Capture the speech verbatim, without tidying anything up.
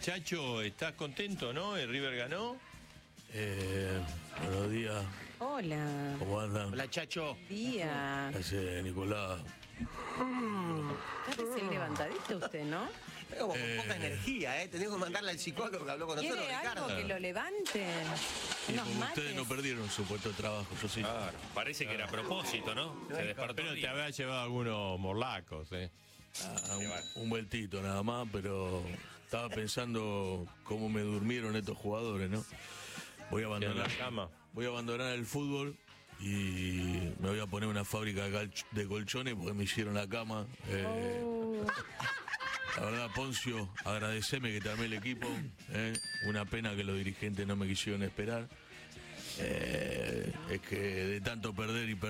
Chacho, ¿estás contento, no? ¿El River ganó? Eh, buenos días. Hola. ¿Cómo andan? Hola, Chacho. Día. ¿Qué hace, Nicolás? Está recién levantadito usted, ¿no? Tengo como Eh. poca energía, ¿eh? Tenemos que mandarle al psicólogo que habló con nosotros, ¿Quiere algo Ricardo. que lo levante? Y Unos porque mates. ustedes no perdieron su puesto de trabajo, yo sí. Claro. Parece que era a propósito, ¿no? Se despertó. Pero te bien. habrá llevado algunos morlacos, ¿eh? Ah, un, un vueltito nada más, pero estaba pensando cómo me durmieron estos jugadores, ¿no? Voy a En abandonar, la cama. voy a abandonar el fútbol y me voy a poner una fábrica de calch- de colchones porque me hicieron la cama. Eh, Oh. La verdad, Poncio, agradeceme que te armé el equipo. ¿eh? Una pena que los dirigentes no me quisieron esperar. Eh, es que de tanto perder y perder.